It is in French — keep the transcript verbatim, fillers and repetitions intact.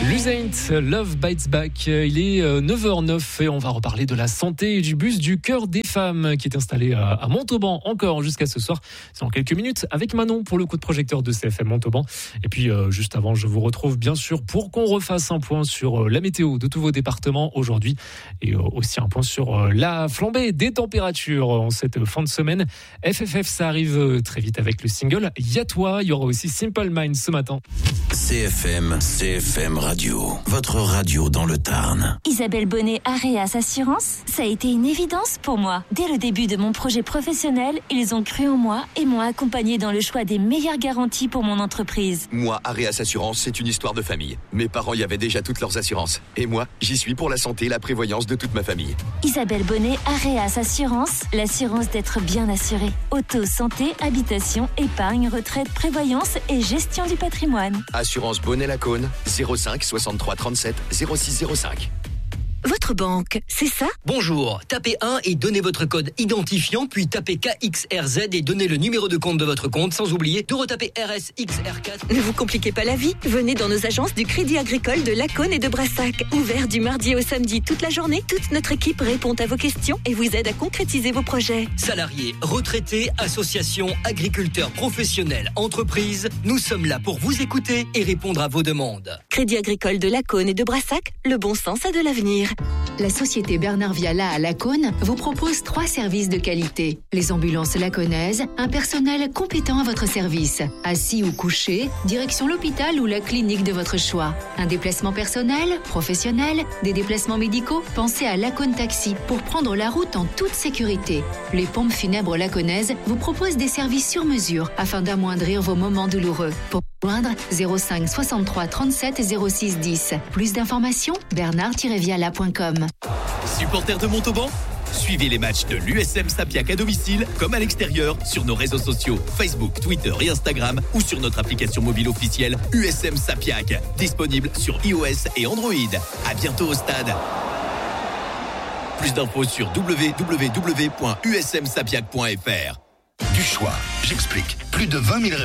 Lusaint, Love Bites Back. Il est neuf heures neuf et on va reparler de la santé et du bus du Cœur des Femmes qui est installé à Montauban encore jusqu'à ce soir. C'est en quelques minutes avec Manon pour le coup de projecteur de C F M Montauban. Et puis euh, juste avant, je vous retrouve bien sûr pour qu'on refasse un point sur la météo de tous vos départements aujourd'hui et euh, aussi un point sur euh, la flambée des températures en cette fin de semaine. F F F, ça arrive très vite avec le single Y'a toi. Il y aura aussi Simple Minds ce matin. C F M, C F M Radio, votre radio dans le Tarn. Isabelle Bonnet, Areas Assurance, ça a été une évidence pour moi. Dès le début de mon projet professionnel, ils ont cru en moi et m'ont accompagné dans le choix des meilleures garanties pour mon entreprise. Moi, Areas Assurance, c'est une histoire de famille. Mes parents y avaient déjà toutes leurs assurances. Et moi, j'y suis pour la santé et la prévoyance de toute ma famille. Isabelle Bonnet, Areas Assurance, l'assurance d'être bien assuré. Auto, santé, habitation, épargne, retraite, prévoyance et gestion du patrimoine. Assurance Bonnet-Lacône, zéro cinq soixante-trois trente-sept zéro six zéro cinq. Votre banque, c'est ça ? Bonjour, tapez un et donnez votre code identifiant, puis tapez K X R Z et donnez le numéro de compte de votre compte, sans oublier de retaper R S X R quatre. Ne vous compliquez pas la vie, venez dans nos agences du Crédit Agricole de Lacône et de Brassac. Ouvert du mardi au samedi toute la journée, toute notre équipe répond à vos questions et vous aide à concrétiser vos projets. Salariés, retraités, associations, agriculteurs, professionnels, entreprises, nous sommes là pour vous écouter et répondre à vos demandes. Crédit Agricole de Lacône et de Brassac, le bon sens a de l'avenir. La société Bernard Viala à Lacône vous propose trois services de qualité. Les ambulances lacônaises, un personnel compétent à votre service. Assis ou couché, direction l'hôpital ou la clinique de votre choix. Un déplacement personnel, professionnel, des déplacements médicaux, pensez à Lacône Taxi pour prendre la route en toute sécurité. Les pompes funèbres lacônaises vous proposent des services sur mesure afin d'amoindrir vos moments douloureux. Pour joindre zéro cinq soixante-trois trente-sept zéro six dix. Plus d'informations, bernard tiret viala point com. Supporters de Montauban, suivez les matchs de l'U S M Sapiac à domicile comme à l'extérieur sur nos réseaux sociaux Facebook, Twitter et Instagram ou sur notre application mobile officielle U S M Sapiac, disponible sur iOS et Android. À bientôt au stade. Plus d'infos sur w w w point u s m sapiac point f r. Du choix, j'explique. Plus de vingt mille